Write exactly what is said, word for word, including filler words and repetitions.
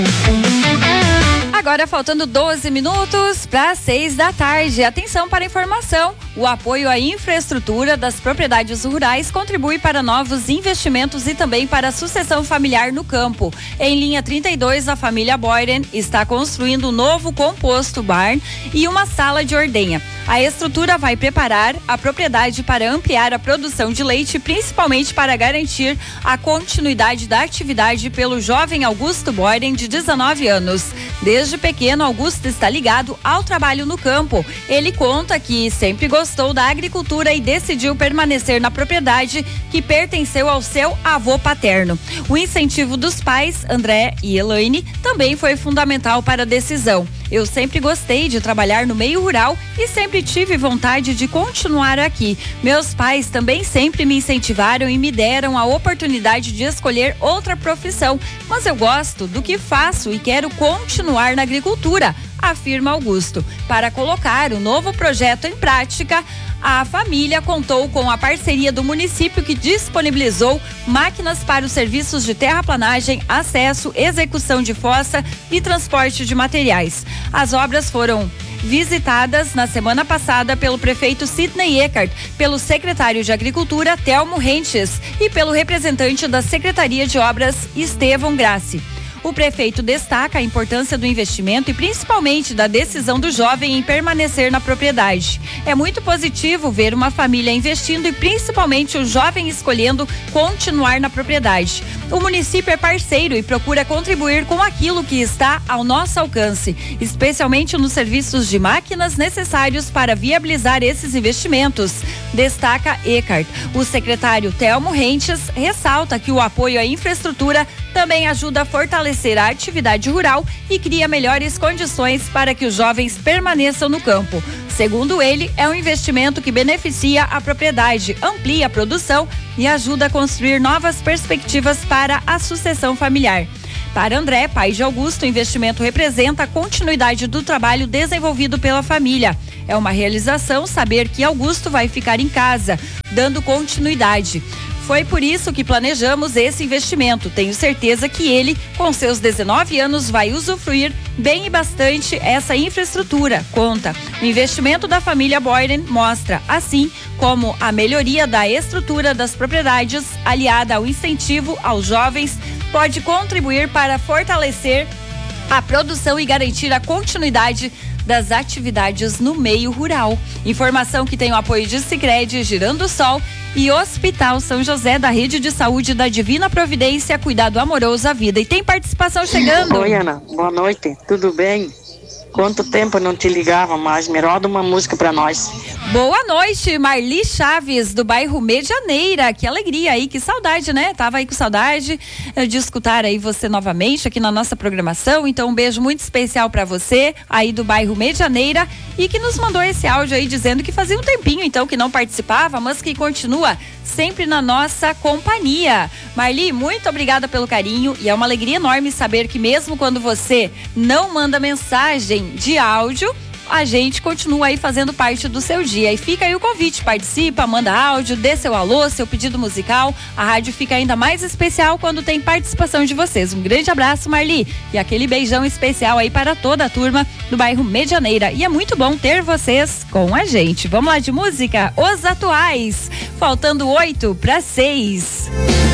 Agora faltando doze minutos para seis da tarde. Atenção para a informação. O apoio à infraestrutura das propriedades rurais contribui para novos investimentos e também para a sucessão familiar no campo. Em linha trinta e dois, a família Boyden está construindo um novo composto barn e uma sala de ordenha. A estrutura vai preparar a propriedade para ampliar a produção de leite, principalmente para garantir a continuidade da atividade pelo jovem Augusto Boyden, de dezenove anos. Desde pequeno, Augusto está ligado ao trabalho no campo. Ele conta que sempre gostou da agricultura e decidiu permanecer na propriedade que pertenceu ao seu avô paterno. O incentivo dos pais, André e Elaine, também foi fundamental para a decisão. Eu sempre gostei de trabalhar no meio rural e sempre tive vontade de continuar aqui. Meus pais também sempre me incentivaram e me deram a oportunidade de escolher outra profissão, mas eu gosto do que faço e quero continuar na agricultura, afirma Augusto. Para colocar o novo projeto em prática, a família contou com a parceria do município, que disponibilizou máquinas para os serviços de terraplanagem, acesso, execução de fossa e transporte de materiais. As obras foram visitadas na semana passada pelo prefeito Sidney Eckert, pelo secretário de Agricultura Telmo Rentes e pelo representante da Secretaria de Obras Estevão Grassi. O prefeito destaca a importância do investimento e principalmente da decisão do jovem em permanecer na propriedade. É muito positivo ver uma família investindo e principalmente o jovem escolhendo continuar na propriedade. O município é parceiro e procura contribuir com aquilo que está ao nosso alcance, especialmente nos serviços de máquinas necessários para viabilizar esses investimentos, destaca Eckert. O secretário Telmo Rentes ressalta que o apoio à infraestrutura também ajuda a fortalecer a atividade rural e cria melhores condições para que os jovens permaneçam no campo. Segundo ele, é um investimento que beneficia a propriedade, amplia a produção e ajuda a construir novas perspectivas para a sucessão familiar. Para André, pai de Augusto, o investimento representa a continuidade do trabalho desenvolvido pela família. É uma realização saber que Augusto vai ficar em casa, dando continuidade. Foi por isso que planejamos esse investimento. Tenho certeza que ele, com seus dezenove anos, vai usufruir bem e bastante essa infraestrutura, conta. O investimento da família Boyden mostra, assim como a melhoria da estrutura das propriedades, aliada ao incentivo aos jovens, pode contribuir para fortalecer a produção e garantir a continuidade das atividades no meio rural. Informação que tem o apoio de Sicredi, Girando o Sol e Hospital São José, da Rede de Saúde da Divina Providência, cuidado amoroso à vida. E tem participação chegando. Oi, Ana, boa noite, tudo bem? Quanto tempo eu não te ligava mais? Me roda uma música pra nós. Boa noite, Marli Chaves, do bairro Medianeira. Que alegria aí, que saudade, né? Tava aí com saudade de escutar aí você novamente aqui na nossa programação. Então um beijo muito especial pra você aí do bairro Medianeira e que nos mandou esse áudio aí dizendo que fazia um tempinho então que não participava, mas que continua sempre na nossa companhia. Marli, muito obrigada pelo carinho e é uma alegria enorme saber que mesmo quando você não manda mensagem de áudio, a gente continua aí fazendo parte do seu dia. E fica aí o convite, participa, manda áudio, dê seu alô, seu pedido musical. A rádio fica ainda mais especial quando tem participação de vocês. Um grande abraço, Marli, e aquele beijão especial aí para toda a turma do bairro Medianeira. E é muito bom ter vocês com a gente. Vamos lá de música? Os Atuais, faltando oito para seis.